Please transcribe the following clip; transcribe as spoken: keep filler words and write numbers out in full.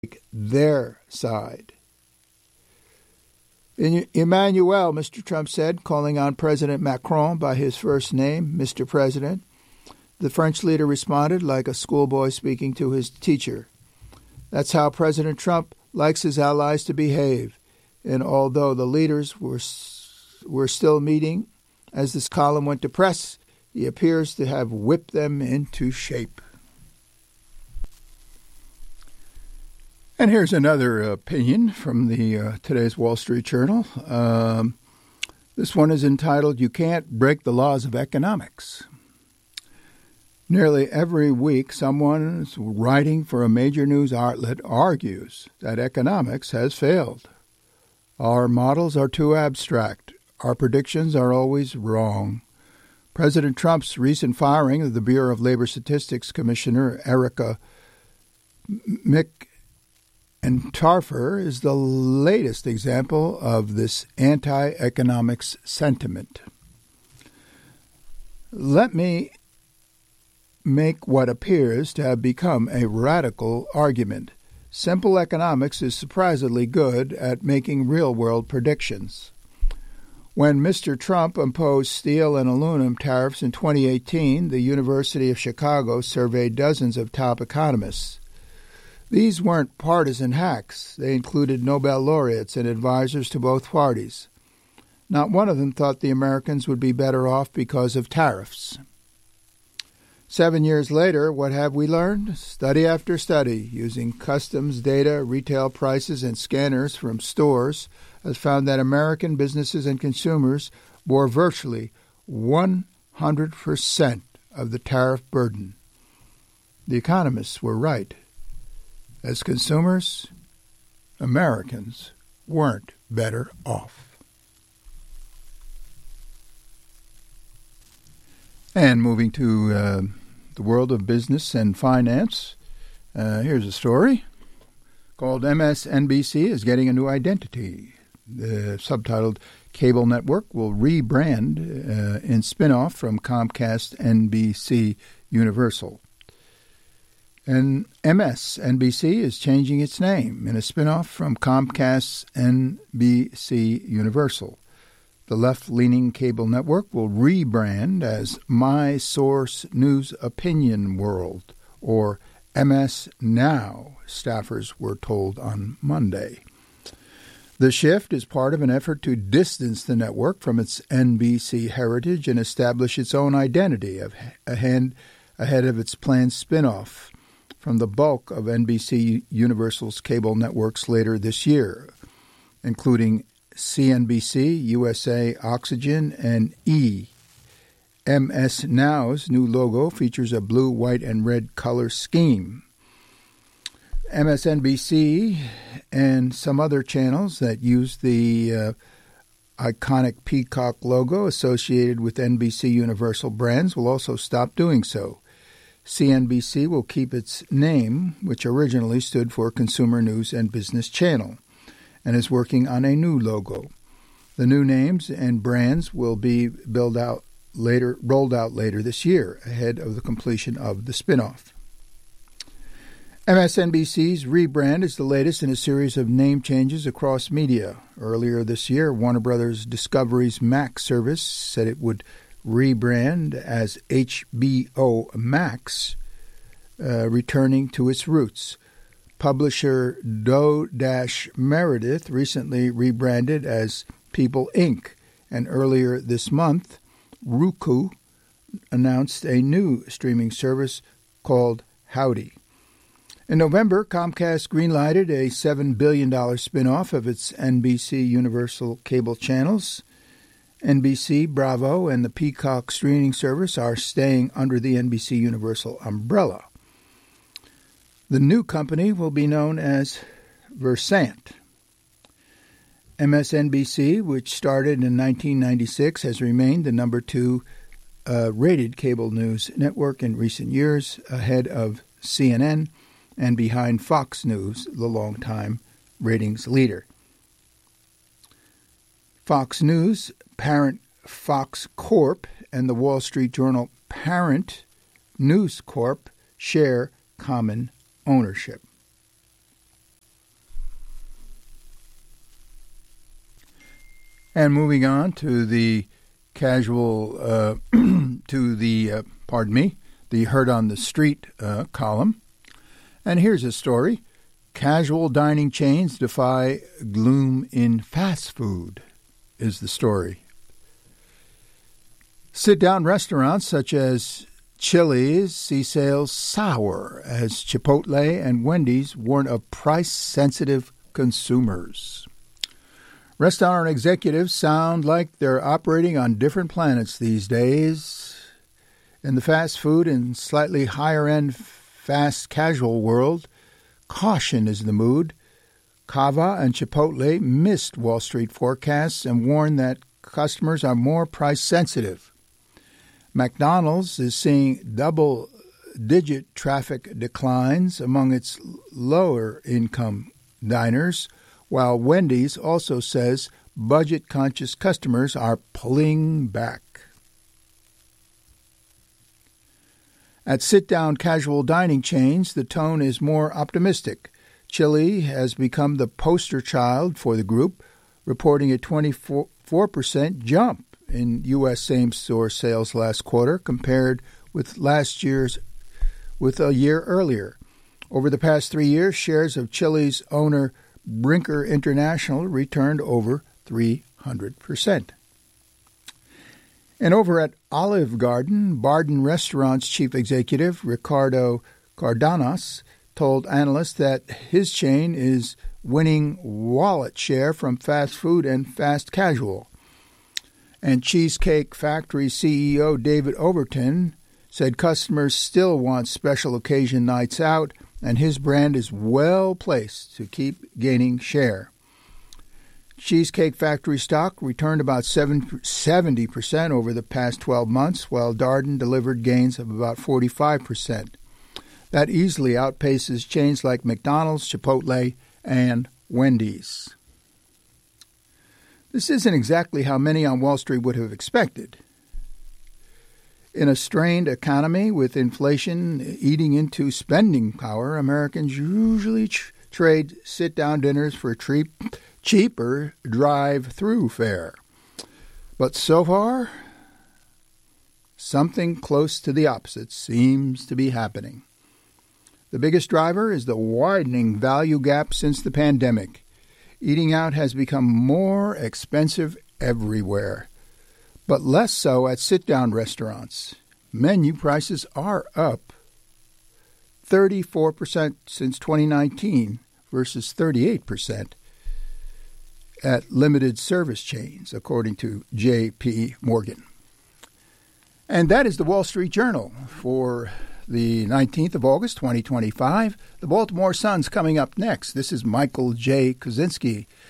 their side. Emmanuel, Mister Trump said, calling on President Macron by his first name, Mister President. The French leader responded like a schoolboy speaking to his teacher. That's how President Trump likes his allies to behave. And although the leaders were were still meeting as this column went to press, he appears to have whipped them into shape. And here's another opinion from the uh, today's Wall Street Journal. Um, this one is entitled, "You Can't Break the Laws of Economics." Nearly every week, someone writing for a major news outlet argues that economics has failed. Our models are too abstract. Our predictions are always wrong. President Trump's recent firing of the Bureau of Labor Statistics Commissioner Erica McEntire is the latest example of this anti-economics sentiment. Let me make what appears to have become a radical argument. Simple economics is surprisingly good at making real-world predictions. When Mister Trump imposed steel and aluminum tariffs in twenty eighteen, the University of Chicago surveyed dozens of top economists. These weren't partisan hacks. They included Nobel laureates and advisors to both parties. Not one of them thought the Americans would be better off because of tariffs. Seven years later, what have we learned? Study after study, using customs data, retail prices, and scanners from stores, has found that American businesses and consumers bore virtually one hundred percent of the tariff burden. The economists were right. As consumers, Americans weren't better off. And moving to uh, the world of business and finance, uh, here's a story called M S N B C is getting a new identity. The subtitled cable network will rebrand uh, in spinoff from Comcast N B C Universal. And M S N B C is changing its name in a spinoff from Comcast's N B C Universal. The left-leaning cable network will rebrand as My Source News Opinion World, or M S Now, staffers were told on Monday. The shift is part of an effort to distance the network from its N B C heritage and establish its own identity ahead of its planned spinoff from the bulk of N B C Universal's cable networks later this year, including C N B C, U S A, Oxygen, and E! M S Now's new logo features a blue, white, and red color scheme. M S N B C and some other channels that use the uh, iconic peacock logo associated with N B C Universal brands will also stop doing so. C N B C will keep its name, which originally stood for Consumer News and Business Channel, and is working on a new logo. The new names and brands will be built out later, rolled out later this year, ahead of the completion of the spinoff. M S N B C's rebrand is the latest in a series of name changes across media. Earlier this year, Warner Brothers Discovery's Max service said it would rebrand as H B O Max, uh, returning to its roots. Publisher Doe Dash Meredith recently rebranded as People Incorporated, and earlier this month, Roku announced a new streaming service called Howdy. In November, Comcast greenlighted a seven billion dollars spinoff of its N B C Universal cable channels. N B C, Bravo, and the Peacock streaming service are staying under the N B C Universal umbrella. The new company will be known as Versant. M S N B C, which started in nineteen ninety-six, has remained the number two uh, rated cable news network in recent years, ahead of C N N and behind Fox News, the longtime ratings leader. Fox News, parent Fox Corp, and the Wall Street Journal parent News Corp share common ownership. And moving on to the casual, uh, to the, uh, pardon me, the Heard on the Street uh, column. And here's a story. Casual dining chains defy gloom in fast food is the story. Sit-down restaurants such as Chili's see sales sour as Chipotle and Wendy's warn of price-sensitive consumers. Restaurant executives sound like they're operating on different planets these days. In the fast food and slightly higher-end fast casual world, caution is the mood. Cava and Chipotle missed Wall Street forecasts and warned that customers are more price-sensitive. McDonald's is seeing double-digit traffic declines among its lower-income diners, while Wendy's also says budget-conscious customers are pulling back. At sit-down casual dining chains, the tone is more optimistic. Chili has become the poster child for the group, reporting a twenty-four percent jump in U S same-store sales last quarter compared with last year's with a year earlier. Over the past three years, shares of Chili's owner Brinker International returned over three hundred percent. And over at Olive Garden, Barden Restaurants chief executive Ricardo Cardenas told analysts that his chain is winning wallet share from fast food and fast casual. And Cheesecake Factory C E O David Overton said customers still want special occasion nights out, and his brand is well placed to keep gaining share. Cheesecake Factory stock returned about seventy percent over the past twelve months, while Darden delivered gains of about forty-five percent. That easily outpaces chains like McDonald's, Chipotle, and Wendy's. This isn't exactly how many on Wall Street would have expected. In a strained economy with inflation eating into spending power, Americans usually ch- trade sit-down dinners for cheap, cheaper drive-through fare. But so far, something close to the opposite seems to be happening. The biggest driver is the widening value gap since the pandemic. Eating out has become more expensive everywhere, but less so at sit-down restaurants. Menu prices are up thirty-four percent since twenty nineteen versus thirty-eight percent at limited service chains, according to J P Morgan. And that is the Wall Street Journal for the nineteenth of August, twenty twenty-five. The Baltimore Sun's coming up next. This is Michael J. Kozinski